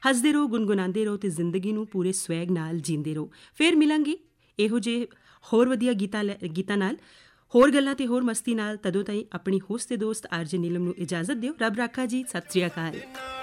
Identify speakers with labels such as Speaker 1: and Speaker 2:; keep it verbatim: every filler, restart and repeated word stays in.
Speaker 1: ਹੱਸਦੇ ਰਹੋ, ਗੁਣਗੁਣਾਉਂਦੇ ਰਹੋ ਅਤੇ ਜ਼ਿੰਦਗੀ ਨੂੰ ਪੂਰੇ ਸਵੈਗ ਨਾਲ ਜੀਂਦੇ ਰਹੋ। ਫਿਰ ਮਿਲਾਂਗੇ ਇਹੋ ਜਿਹੇ ਹੋਰ ਵਧੀਆ ਗੀਤਾਂ ਲੈ ਗੀਤਾਂ ਨਾਲ, ਹੋਰ ਗੱਲਾਂ ਤੇ ਹੋਰ ਮਸਤੀ ਨਾਲ। ਤਦੋਂ ਤਾਈਂ ਆਪਣੀ ਹੋਸਟ ਤੇ ਦੋਸਤ ਆਰਜੇ ਨੀਲਮ ਨੂੰ ਇਜਾਜ਼ਤ ਦਿਓ। ਰੱਬ ਰਾਖਾ ਜੀ, ਸਤਿ ਸ਼੍ਰੀ ਅਕਾਲ।